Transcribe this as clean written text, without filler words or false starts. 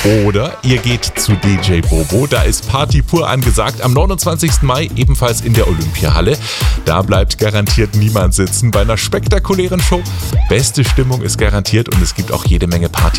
Oder ihr geht zu DJ Bobo, da ist Party pur angesagt am 29. Mai, ebenfalls in der Olympiahalle. Da bleibt garantiert niemand sitzen bei einer spektakulären Show. Beste Stimmung ist garantiert und es gibt auch jede Menge Party.